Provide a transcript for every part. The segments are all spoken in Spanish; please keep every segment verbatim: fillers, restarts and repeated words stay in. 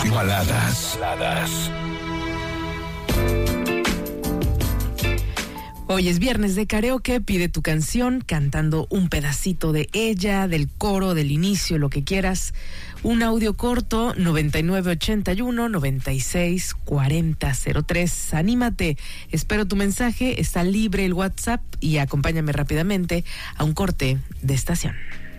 Baladas. Baladas. Hoy es viernes de karaoke, pide tu canción cantando un pedacito de ella, del coro, del inicio, lo que quieras. Un audio corto, noventa y nueve ochenta y uno, noventa y seis cuarenta cero tres. Anímate, espero tu mensaje, está libre el WhatsApp y acompáñame rápidamente a un corte de estación.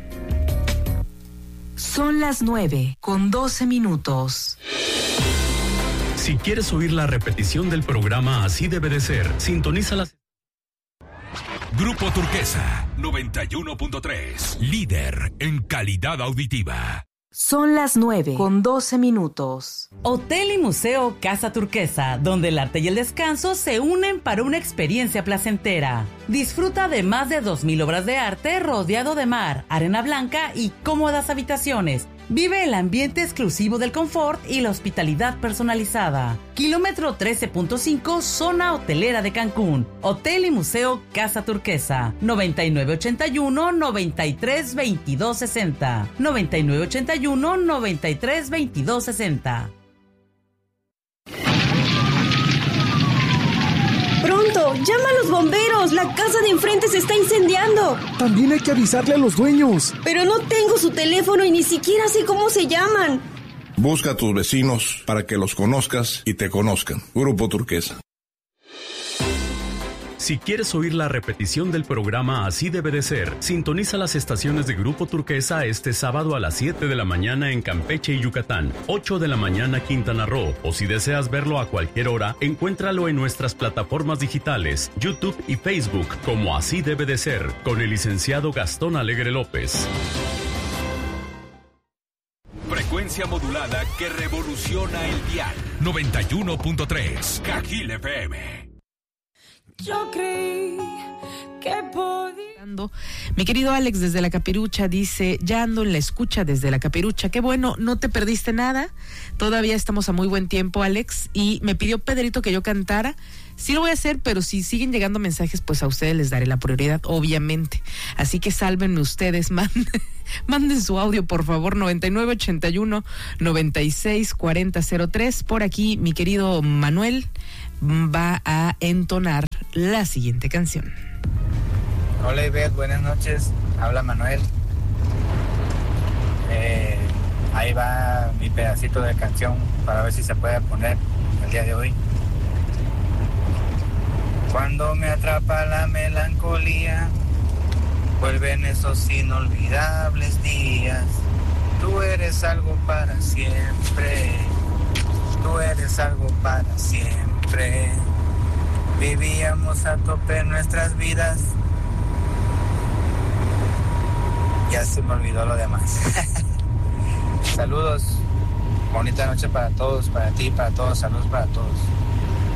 Son las nueve con doce minutos. Si quieres oír la repetición del programa Así Debe de Ser, sintoniza las... Grupo Turquesa, noventa y uno punto tres. Líder en calidad auditiva. Son las nueve con doce minutos. Hotel y Museo Casa Turquesa, donde el arte y el descanso se unen para una experiencia placentera. Disfruta de más de dos mil obras de arte rodeado de mar, arena blanca y cómodas habitaciones. Vive el ambiente exclusivo del confort y la hospitalidad personalizada. Kilómetro trece punto cinco, zona hotelera de Cancún. Hotel y Museo Casa Turquesa. noventa y nueve ochenta y uno, noventa y tres veintidós sesenta. noventa y nueve ochenta y uno, noventa y tres veintidós sesenta. ¡Pronto! ¡Llama a los bomberos! ¡La casa de enfrente se está incendiando! También hay que avisarle a los dueños. Pero no tengo su teléfono y ni siquiera sé cómo se llaman. Busca a tus vecinos para que los conozcas y te conozcan. Grupo Turquesa. Si quieres oír la repetición del programa Así Debe de Ser, sintoniza las estaciones de Grupo Turquesa este sábado a las siete de la mañana en Campeche y Yucatán, ocho de la mañana Quintana Roo, o si deseas verlo a cualquier hora, encuéntralo en nuestras plataformas digitales, YouTube y Facebook, como Así Debe de Ser, con el licenciado Gastón Alegre López. Frecuencia modulada que revoluciona el dial. noventa y uno punto tres, Cajil F M. Yo creí que podía... Mi querido Alex desde La Capirucha dice, ya ando en la escucha desde La Capirucha. Qué bueno, no te perdiste nada. Todavía estamos a muy buen tiempo, Alex. Y me pidió Pedrito que yo cantara. Sí lo voy a hacer, pero si siguen llegando mensajes, pues a ustedes les daré la prioridad, obviamente. Así que sálvenme ustedes, manden, manden su audio, por favor, noventa y nueve ochenta y uno, noventa y seis cuarenta cero tres. Por aquí, mi querido Manuel va a entonar la siguiente canción. Hola Ivette, buenas noches, habla Manuel. Eh, ahí va mi pedacito de canción para ver si se puede poner el día de hoy. Cuando me atrapa la melancolía, vuelven esos inolvidables días. Tú eres algo para siempre, tú eres algo para siempre. Vivíamos a tope nuestras vidas. Ya se me olvidó lo demás. Saludos, bonita noche para todos, para ti, para todos, saludos para todos.